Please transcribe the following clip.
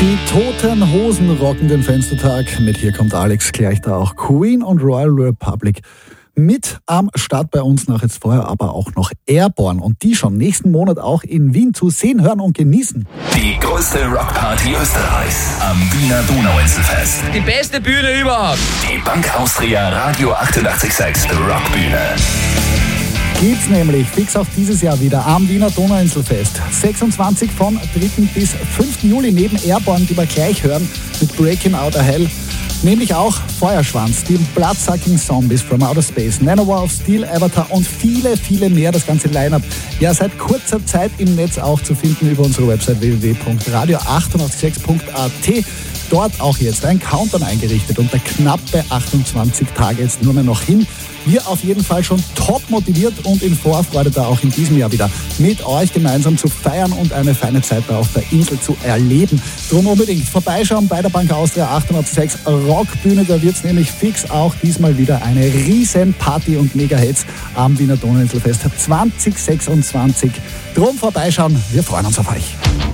Die Toten Hosen rocken den Fenstertag mit Hier kommt Alex, gleich da auch Queen und Royal Republic. Mit am Start bei uns nach jetzt vorher aber auch noch Airborne und die schon nächsten Monat auch in Wien zu sehen, hören und genießen. Die größte Rockparty Österreichs am Wiener Donauinselfest. Die beste Bühne überhaupt. Die Bank Austria Radio 88.6 Rockbühne. Geht's nämlich fix auch dieses Jahr wieder am Wiener Donauinselfest. 26 vom 3. bis 5. Juli neben Airborne, die wir gleich hören, mit Breaking Out of Hell. Nämlich auch Feuerschwanz, die Bloodsucking Zombies from Outer Space, Nanowar of Steel, Avatar und viele, viele mehr. Das ganze Line-Up ja seit kurzer Zeit im Netz auch zu finden über unsere Website www.radio886.at. Dort auch jetzt ein Countdown eingerichtet und der knappe 28 Tage jetzt nur mehr noch hin. Wir auf jeden Fall schon top motiviert und in Vorfreude da auch in diesem Jahr wieder mit euch gemeinsam zu feiern und eine feine Zeit da auf der Insel zu erleben. Drum unbedingt vorbeischauen bei der Bank Austria 886 Rockbühne. Da wird es nämlich fix auch diesmal wieder eine riesen Party und Mega-Hits am Wiener Donauinselfest 2026. Drum vorbeischauen, wir freuen uns auf euch.